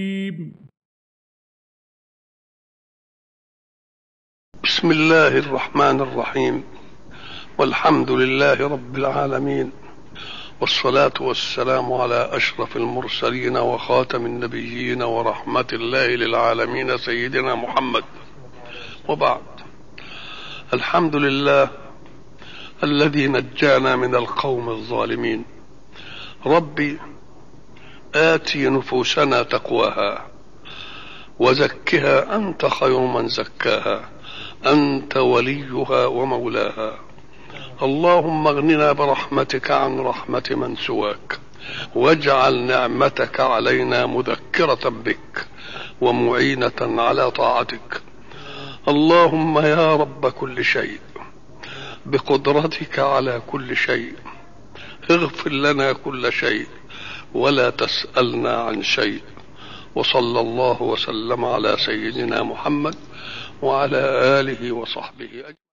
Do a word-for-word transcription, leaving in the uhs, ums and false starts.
بسم الله الرحمن الرحيم، والحمد لله رب العالمين، والصلاة والسلام على أشرف المرسلين وخاتم النبيين ورحمة الله للعالمين سيدنا محمد. وبعد، الحمد لله الذي نجانا من القوم الظالمين. ربي آتي نفوسنا تقواها وزكها أنت خير من زكاها، أنت وليها ومولاها. اللهم اغننا برحمتك عن رحمة من سواك، واجعل نعمتك علينا مذكرة بك ومعينة على طاعتك. اللهم يا رب كل شيء، بقدرتك على كل شيء، اغفر لنا كل شيء ولا تسألنا عن شيء. وصلى الله وسلم على سيدنا محمد وعلى آله وصحبه أجمعين.